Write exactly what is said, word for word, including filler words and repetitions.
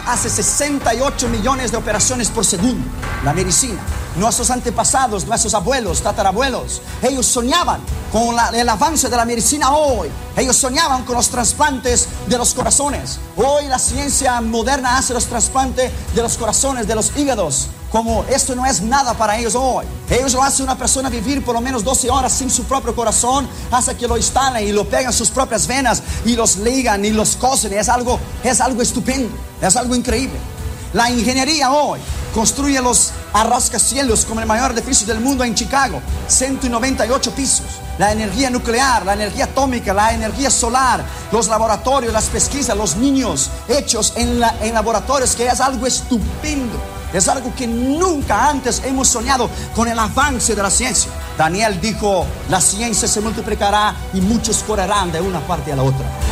hace sesenta y ocho millones de operaciones por segundo. La medicina. Nuestros antepasados, nuestros abuelos, tatarabuelos, ellos soñaban con la, el avance de la medicina hoy. Ellos soñaban con los trasplantes de los corazones. Hoy la ciencia moderna hace los trasplantes de los corazones, de los hígados. Como esto no es nada para ellos hoy. Ellos lo hacen una persona vivir por lo menos doce horas sin su propio corazón, hasta que lo instalan y lo pegan sus propias venas y los ligan y los cosen. Es algo, es algo estupendo, es algo increíble. La ingeniería hoy construye los arrascacielos como el mayor edificio del mundo en Chicago, ciento noventa y ocho pisos. La energía nuclear, la energía atómica, la energía solar, los laboratorios, las pesquisas, los niños hechos en, la, en laboratorios, que es algo estupendo. Es algo que nunca antes hemos soñado con el avance de la ciencia. Daniel dijo, la ciencia se multiplicará y muchos correrán de una parte a la otra.